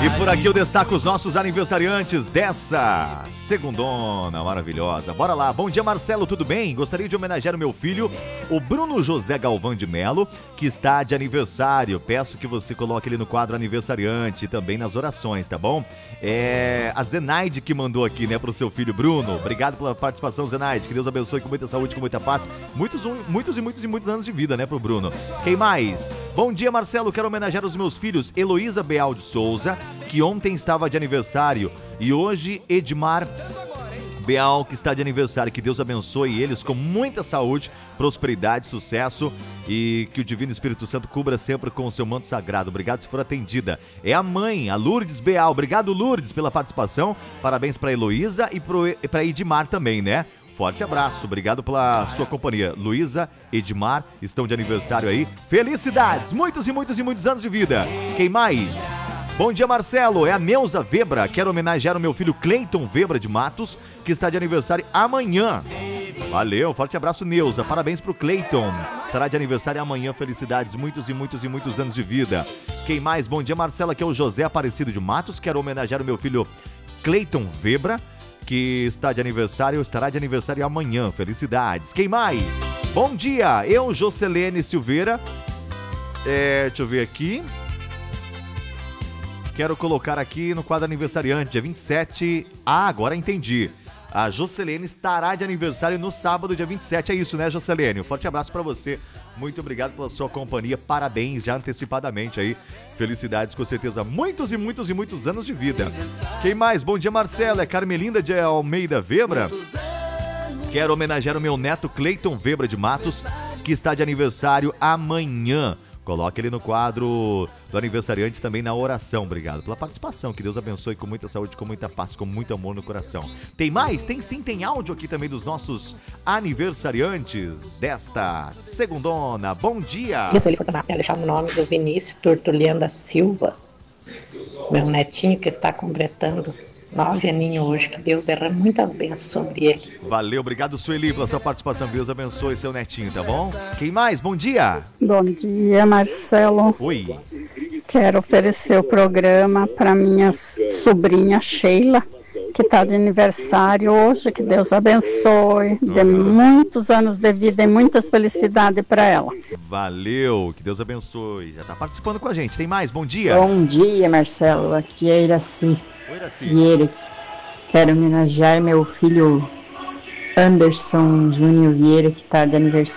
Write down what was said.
E por aqui eu destaco os nossos aniversariantes dessa segundona maravilhosa. Bora lá. Bom dia, Marcelo, tudo bem? Gostaria de homenagear o meu filho, o Bruno José Galvão de Melo, que está de aniversário. Peço que você coloque ele no quadro aniversariante e também nas orações, tá bom? É a Zenaide que mandou aqui, né, pro seu filho Bruno. Obrigado pela participação, Zenaide. Que Deus abençoe com muita saúde, com muita paz. Muitos anos de vida, né, pro Bruno. Quem mais? Bom dia, Marcelo. Quero homenagear os meus filhos, Heloísa Beal de Souza, que ontem estava de aniversário, e hoje Edmar Beal, que está de aniversário. Que Deus abençoe eles com muita saúde, prosperidade, sucesso, e que o Divino Espírito Santo cubra sempre com o seu manto sagrado. Obrigado se for atendida. É a mãe, a Lourdes Beal. Obrigado, Lourdes, pela participação. Parabéns para Heloísa e para Edmar também, né? Forte abraço, obrigado pela sua companhia. Luísa, Edmar, estão de aniversário aí. Felicidades, muitos anos de vida. Quem mais? Bom dia, Marcelo, é a Neuza Vebra. Quero homenagear o meu filho Cleiton Vebra de Matos, que está de aniversário amanhã. Valeu, forte abraço, Neuza. Parabéns pro Cleiton. Estará de aniversário amanhã. Felicidades, muitos anos de vida. Quem mais? Bom dia, Marcelo, aqui é o José Aparecido de Matos. Quero homenagear o meu filho Cleiton Vebra, que estará de aniversário amanhã. Felicidades. Quem mais? Bom dia, eu, Jocelene Silveira. Deixa eu ver aqui. Quero colocar aqui no quadro aniversariante, dia 27. Agora entendi. A Jocelene estará de aniversário no sábado, dia 27. É isso, né, Jocelene? Um forte abraço pra você. Muito obrigado pela sua companhia. Parabéns já antecipadamente aí. Felicidades, com certeza. Muitos anos de vida. Quem mais? Bom dia, Marcelo. É Carmelinda de Almeida Vebra. Quero homenagear o meu neto Cleiton Vebra de Matos, que está de aniversário amanhã. Coloque ele no quadro do aniversariante também na oração. Obrigado pela participação. Que Deus abençoe com muita saúde, com muita paz, com muito amor no coração. Tem mais? Tem sim, tem áudio aqui também dos nossos aniversariantes desta segundona. Bom dia! Eu sou ele para deixar o nome do Vinícius Tortuliano da Silva, meu netinho que está completando 9 aninhos hoje. Que Deus derrame muita bênção sobre ele. Valeu, obrigado, Sueli, pela sua participação. Deus abençoe seu netinho, tá bom? Quem mais? Bom dia! Bom dia, Marcelo. Oi. Quero oferecer o programa para minha sobrinha Sheila, que está de aniversário hoje. Que Deus abençoe, dê muitos anos de vida e muitas felicidades para ela. Valeu, que Deus abençoe. Já está participando com a gente. Tem mais? Bom dia. Bom dia, Marcelo. Aqui é Iraci. Oi, Iraci. Vieira. Quero homenagear meu filho Anderson Júnior Vieira, que está de aniversário.